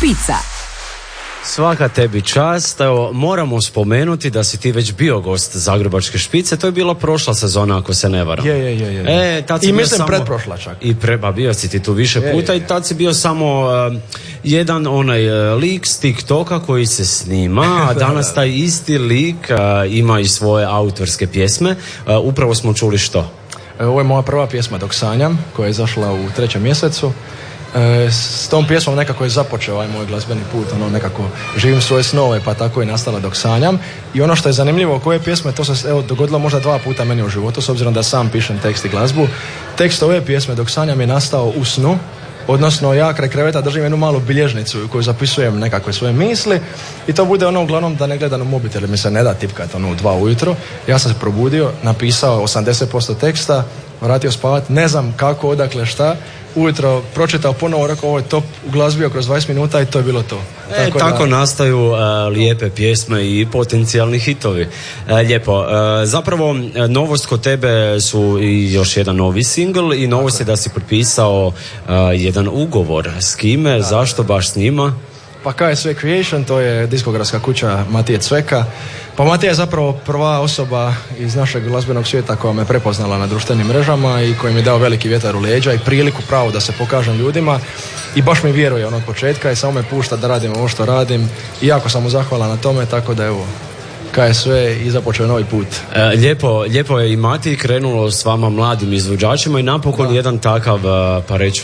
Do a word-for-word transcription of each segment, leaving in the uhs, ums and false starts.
špica. Svaka tebi čast. Evo, moramo spomenuti da si ti već bio gost Zagrebačke špice. To je bila prošla sezona, ako se ne varam. Je, je, je, je. E, tad si I bio mislim samo... pretprošla čak. I pre... ba, bio si ti tu više je, puta je, je. I tad si bio samo uh, jedan onaj uh, lik s TikToka koji se snima, a danas taj isti lik uh, ima i svoje autorske pjesme. Uh, upravo smo čuli što? Ovo je moja prva pjesma Dok sanjam, koja je izašla u trećem mjesecu. E, s tom pjesmom nekako je započeo ovaj moj glazbeni put, ono nekako živim svoje snove, pa tako je nastala Dok sanjam. I ono što je zanimljivo oko ove pjesme, to se evo dogodilo možda dva puta meni u životu, s obzirom da sam pišem tekst i glazbu. Tekst ove pjesme Dok sanjam je nastao u snu, odnosno ja kraj kreveta držim jednu malu bilježnicu u kojoj zapisujem nekakve svoje misli i to bude ono uglavnom da ne gledam u mobitel, mi se ne da tipkat ono u dva ujutro. Ja sam se probudio, napisao osamdeset posto teksta, vratio spavat, ne znam kako, odakle, šta, ujutro pročitao ponovo, rekao ovo je top, uglazbio kroz dvadeset minuta i to je bilo to. E, tako tako da... nastaju uh, lijepe pjesme i potencijalni hitovi. Uh, lijepo. Uh, zapravo, novost kod tebe su i još jedan novi singl i novost je da si potpisao uh, jedan ugovor. S kime? Da. Zašto baš s njima? Pa K S V Creation, to je diskografska kuća Matije Cveka. Pa Matija je zapravo prva osoba iz našeg glazbenog svijeta koja me prepoznala na društvenim mrežama i koji mi je dao veliki vjetar u leđa i priliku pravu da se pokažem ljudima i baš mi vjeruje onog početka i samo me pušta da radim ovo što radim i jako sam mu zahvalan na tome, tako da evo K S V i započeo novi put. E, lijepo, lijepo je i Mati krenulo s vama mladim izvođačima i napokon da. Jedan takav, pa reću,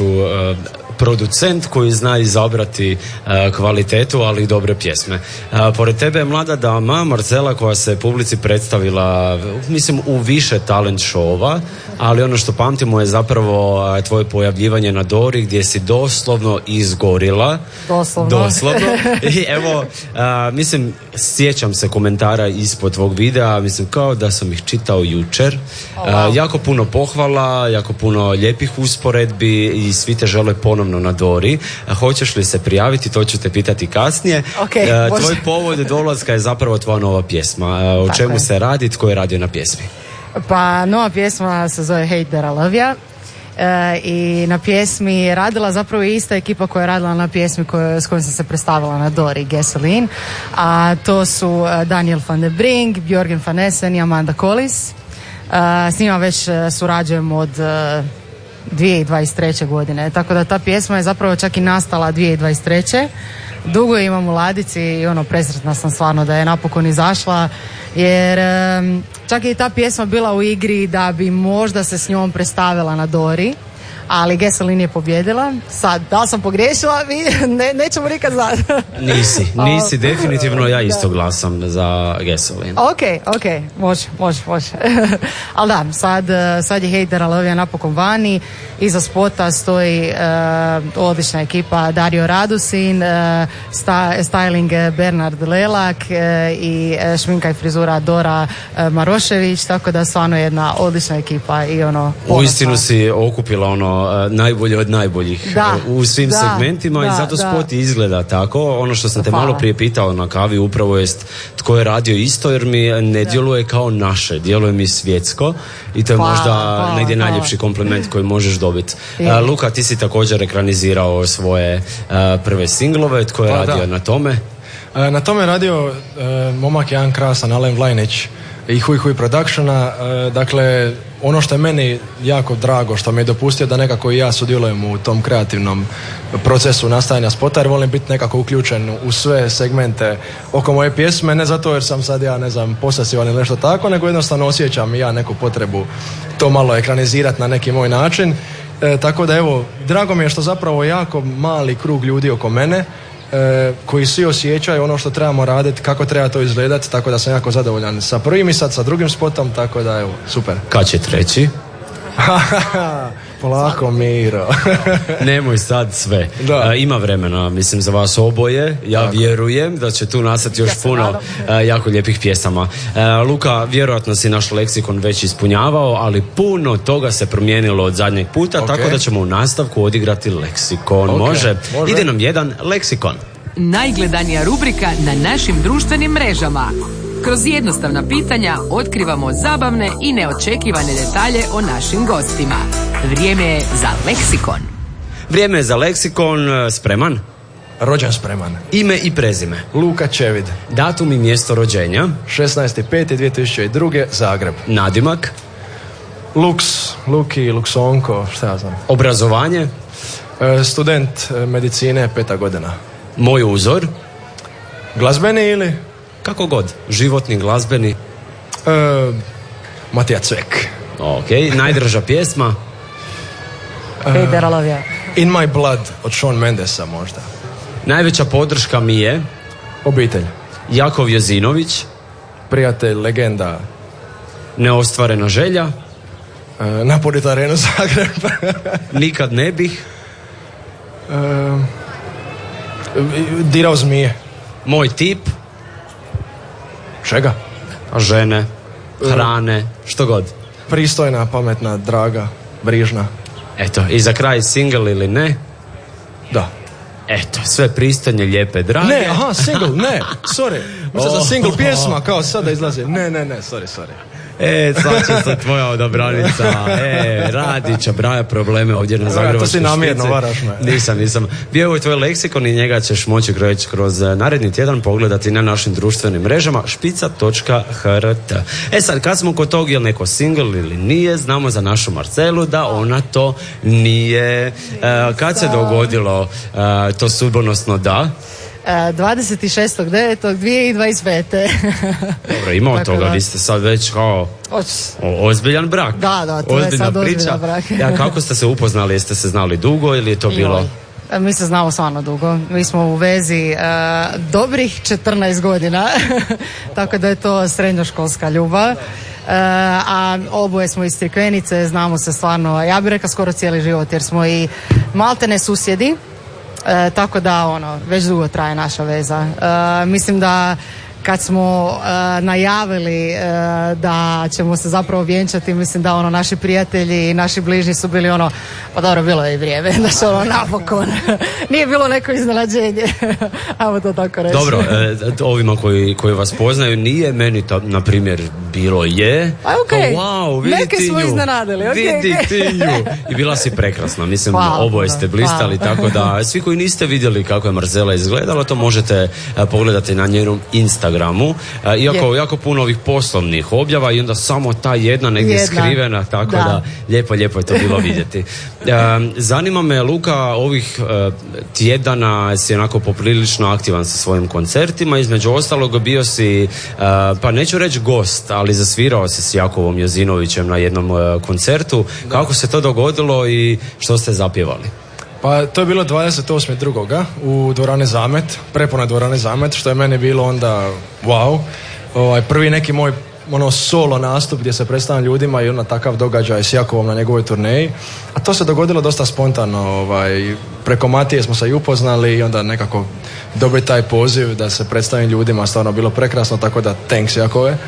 producent koji zna izabrati uh, kvalitetu, ali i dobre pjesme. Uh, pored tebe je mlada dama Marcela koja se publici predstavila, mislim, u više talent showa, ali ono što pamtimo je zapravo uh, tvoje pojavljivanje na Dori gdje si doslovno izgorila. Doslovno. Doslovno. I evo, uh, mislim, sjećam se komentara ispod tvog videa, mislim, kao da sam ih čitao jučer. Oh, wow. uh, jako puno pohvala, jako puno lijepih usporedbi i svi te žele ponovno na Dori. Hoćeš li se prijaviti? To ću te pitati kasnije. Okay, uh, tvoj povod dolaska je zapravo tvoja nova pjesma. Uh, o Tako čemu je. se radi? Tko je radio na pjesmi? Pa nova pjesma se zove Hate That I Love Ya. E, i na pjesmi je radila zapravo ista ekipa koja je radila na pjesmi koje, s kojom sam se predstavila na Dori, Gasoline, a to su Daniel van der Brink, Björgen van Essen i Amanda Collis. E, s njima već surađujem od dvije tisuće dvadeset treće godine, tako da ta pjesma je zapravo čak i nastala dvije tisuće dvadeset treće. Dugo je imam u ladici i ono, presretna sam stvarno da je napokon izašla, jer um, čak je i ta pjesma bila u igri da bi možda se s njom predstavila na Dori, ali Gasoline je pobjedila. Sad, da li sam pogriješila, mi ne, nećemo nikad znati. Nisi, nisi, definitivno ja isto glasam za Gasoline. Ok, ok, može, može, može. Ali da, sad, sad je Hate That I Love Ya napokon vani, iza spota stoji uh, odlična ekipa Dario Radusin, uh, sta, styling Bernard Lelak uh, i uh, šminka i frizura Dora uh, Marošević, tako da stvarno jedna odlična ekipa i ono... Uistinu si okupila ono najbolje od najboljih da, u svim da, segmentima da, i zato da. spot izgleda tako. Ono što sam te Hvala. malo prije pitao na kavi upravo jest tko je radio isto, jer mi ne da. djeluje kao naše, djeluje mi svjetsko i to je hvala, možda hvala, negdje hvala. najljepši kompliment koji možeš dobiti. Je. Uh, Luka, ti si također ekranizirao svoje uh, prve singlove, tko je pa, radio da. na tome? E, na tome je radio uh, momak jedan krasan, Alen Vlajnić i Huj Huj Productiona. E, dakle, ono što je meni jako drago, što mi je dopustio da nekako i ja sudjelujem u tom kreativnom procesu nastajanja spota, jer volim biti nekako uključen u sve segmente oko moje pjesme, ne zato jer sam sad ja, ne znam, posesivan ili nešto tako, nego jednostavno osjećam i ja neku potrebu to malo ekranizirati na neki moj način. E, tako da evo, drago mi je što zapravo jako mali krug ljudi oko mene E, koji svi osjećaju ono što trebamo raditi, kako treba to izgledati, tako da sam jako zadovoljan sa prvim i sad sa drugim spotom, tako da evo, super. Kad će treći? Polako, Miro. Nemoj sad sve. Da. E, ima vremena, mislim, za vas oboje. Ja tako. Vjerujem da će tu nastati još ja puno e, jako lijepih pjesama. E, Luka, vjerojatno si naš leksikon već ispunjavao, ali puno toga se promijenilo od zadnjeg puta, okay. Tako da ćemo u nastavku odigrati leksikon. Okay. Može? Može? Ide nam jedan leksikon. Najgledanija rubrika na našim društvenim mrežama. Kroz jednostavna pitanja otkrivamo zabavne i neočekivane detalje o našim gostima. Vrijeme je za leksikon. Vrijeme je za leksikon. Spreman? Rođen spreman. Ime i prezime. Luka Čevid. Datum i mjesto rođenja. šesnaesti peti dvije tisuće druge. Zagreb. Nadimak. Lux, Luki, Luksonko, šta ja znam. Obrazovanje. E, student e, medicine, peta godina. Moj uzor. Glazbeni ili? Kako god. Životni, glazbeni. E, Matija Cvek. Ok. Najdraža pjesma. Hejder Alavija. In My Blood od Shawn Mendesa možda. Najveća podrška mi je Obitelj. Jakov Jozinović. Prijatelj, legenda. Neostvarena želja. E, Napuniti arenu Zagreb. Nikad ne bih. e, dirao zmije. Moj tip. Čega? Žene. Hrane. Što god. Pristojna, pametna, draga, brižna. Eto, i za kraj single ili ne? Da. Eto, sve pristojne, lijepe, drage. Ne, aha, single, ne, sorry. Mislim za Oh. single pjesma, kao sada izlazi. Ne, ne, ne, sorry, sorry. E, svača se tvoja odabranica. E, Radića, braja probleme ovdje na Zagrebačkoj to si namjerno, špici. varaš me. Nisam, nisam. Bio je ovo tvoj leksikon i njega ćeš moći kroz, kroz naredni tjedan pogledati na našim društvenim mrežama špica točka h r t. E sad, kad smo kod tog, je li neko single ili nije, znamo za našu Marcelu da ona to nije. E, kad se dogodilo e, to sudbonosno da? dvadeset šestog devetog dvije tisuće dvadeset pete. Dobro, ima od Tako toga, da. vi ste sad već kao Oč- o, ozbiljan brak. Da, da, to je Ozbiljna sad ozbiljan priča. brak. Ja, kako ste se upoznali? Jeste se znali dugo ili je to bilo? Joj. Mi se znamo stvarno dugo. Mi smo u vezi uh, dobrih četrnaest godina. Tako da je to srednjoškolska ljubav. Uh, a oboje smo iz Crikvenice, znamo se stvarno, ja bih rekla skoro cijeli život, jer smo i maltene susjedi. E, tako da ono, već dugo traje naša veza. E, mislim da kad smo e, najavili e, da ćemo se zapravo vjenčati, mislim da ono naši prijatelji i naši bližnji su bili ono, pa dobro, bilo je i vrijeme, da se ono napokon nije bilo neko iznenađenje. Ajmo to tako reći. Dobro, e, ovima koji, koji vas poznaju, nije meni to, na primjer, bilo je. A, okay. Kao, wow, vidi Neke smo Tinju, iznenadili, okay, vidi okay. Tinju. I bila si prekrasna, mislim, Hvala, oboje ste blistali, hvala. tako da svi koji niste vidjeli kako je Marcela izgledala, to možete e, pogledati na njenom Instagramu. E, iako Je. jako puno ovih poslovnih objava i onda samo ta jedna negdje Jedna. skrivena, tako da. Da. lijepo, lijepo je to bilo vidjeti. E, zanima me, Luka, ovih e, tjedana si onako poprilično aktivan sa svojim koncertima, između ostalog bio si, e, pa neću reći gost, ali zasvirao si s Jakovom Jozinovićem na jednom e, koncertu. Da. Kako se to dogodilo i što ste zapjevali? Pa to je bilo dvadeset osmog drugoga u dvorani Zamet, prepuna dvorane Zamet, što je meni bilo onda wow. Ovaj, prvi neki moj ono solo nastup gdje se predstavljam ljudima i onda takav događaj s Jakovom na njegovoj turneji. A to se dogodilo dosta spontano. Ovaj, preko Matije smo se i upoznali i onda nekako dobiti taj poziv da se predstavim ljudima, stvarno bilo prekrasno, tako da thanks Jakove.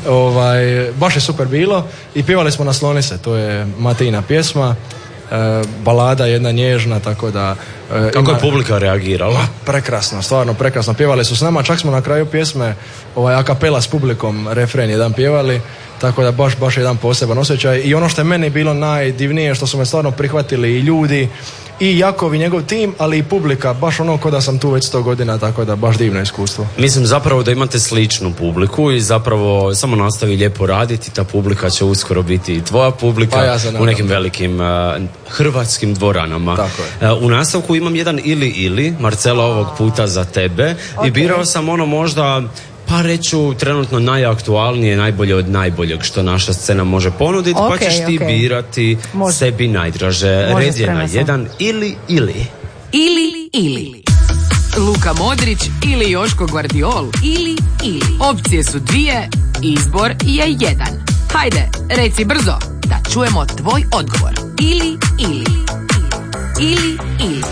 Ovaj, baš je super bilo i pjevali smo Na sloni se, to je Matijina pjesma. E, balada jedna nježna, tako da e, Kako ima... je publika reagirala? Prekrasno, stvarno prekrasno, pjevali su s nama, čak smo na kraju pjesme ovaj, a kapela s publikom refren jedan pjevali, tako da baš, baš jedan poseban osjećaj. I ono što je meni bilo najdivnije, što su me stvarno prihvatili i ljudi i Jakov i njegov tim, ali i publika, baš ono ko da sam tu već sto godina, tako da baš divno iskustvo. Mislim zapravo da imate sličnu publiku i zapravo samo nastavi lijepo raditi, ta publika će uskoro biti i tvoja publika, Pa ja se nadam. u nekim velikim uh, hrvatskim dvoranama. Tako je. Uh, u nastavku imam jedan ili ili, Marcela, ovog puta za tebe. Okay. I birao sam ono možda, pa reću, trenutno najaktualnije, najbolje od najboljeg što naša scena može ponuditi, Ok, pa ćeš ti ok. birati Može. sebi najdraže. Može, Red je na spremna sam. jedan ili ili. Ili, ili. Luka Modrić ili Joško Guardiol. Ili, ili. Opcije su dvije, izbor je jedan. Hajde, reci brzo, da čujemo tvoj odgovor. Ili, ili. Ili, ili.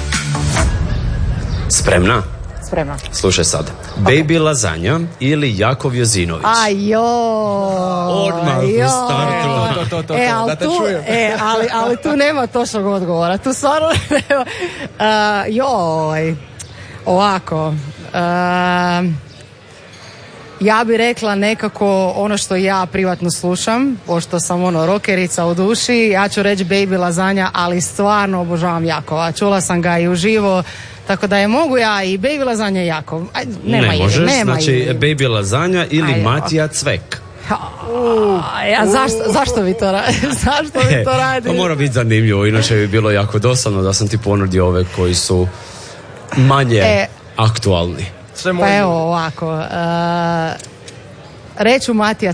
Spremna? Spremna. Slušaj sad. Baby Lazanja ili Jakov Jozinović? Ajo. Odmah u joj. startu. To, to, to, to, E, to, ali da te tu, čujem. e, ali, ali tu nema točnog odgovora. Tu stvarno nema. Uh, joj. Ovako. Uh, ja bi rekla nekako ono što ja privatno slušam, pošto sam ono rokerica u duši, ja ću reći Baby Lazanja, ali stvarno obožavam Jakova. Čula sam ga i uživo, Tako da je mogu ja i baby lazanja jako. Aj, nema ne ili, možeš, nema znači ili. baby lazanja ili Ajde, Matija Cvek. A, ja, zašto, zašto vi to radite? Zašto vi to radite? To mora biti zanimljivo, inače bi bilo jako dosadno da sam ti ponudio ove koji su manje E, aktualni. Sve Pa može. evo ovako. Uh, reću Matija